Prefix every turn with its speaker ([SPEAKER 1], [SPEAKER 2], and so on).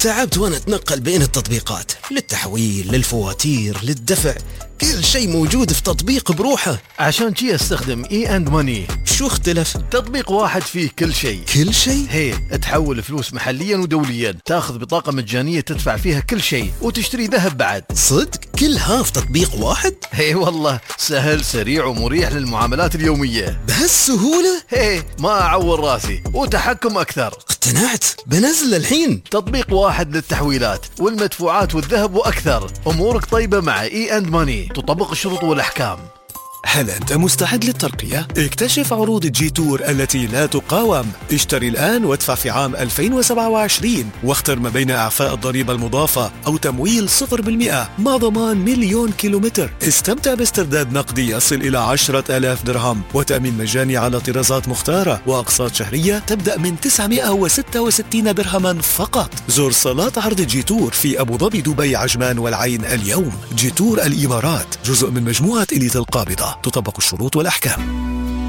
[SPEAKER 1] تعبت وأنا أتنقل بين التطبيقات، للتحويل، للفواتير، للدفع، كل شيء موجود في تطبيق بروحه.
[SPEAKER 2] عشان شي استخدم E&Money.
[SPEAKER 1] شو اختلف؟
[SPEAKER 2] تطبيق واحد فيه كل شيء.
[SPEAKER 1] كل شيء؟
[SPEAKER 2] هي تحول فلوس محليا ودوليا، تاخذ بطاقة مجانية تدفع فيها كل شيء، وتشتري ذهب بعد.
[SPEAKER 1] صدق؟ كلها في تطبيق واحد؟
[SPEAKER 2] هي والله سهل، سريع، ومريح للمعاملات اليومية.
[SPEAKER 1] بهالسهولة؟
[SPEAKER 2] هي ما أعور راسي، وتحكم أكثر.
[SPEAKER 1] اقتنعت، بنزل الحين.
[SPEAKER 2] تطبيق واحد للتحويلات والمدفوعات والذهب وأكثر. أمورك طيبة مع E&Money. تطبق الشروط والأحكام.
[SPEAKER 3] هل أنت مستعد للترقية؟ اكتشف عروض جي تور التي لا تقاوم. اشتري الآن وادفع في عام 2027 واختر ما بين إعفاء الضريبة المضافة أو تمويل 0% مع ضمان 1,000,000 كيلومتر. استمتع باسترداد نقدي يصل إلى 10,000 درهم وتأمين مجاني على طرازات مختارة وأقساط شهرية تبدأ من 966 درهما فقط. زور صالات عرض جي تور في أبو ظبي، دبي، عجمان والعين اليوم. جي تور الإمارات جزء من مجموعة إليت القابضة. تطبق الشروط والأحكام.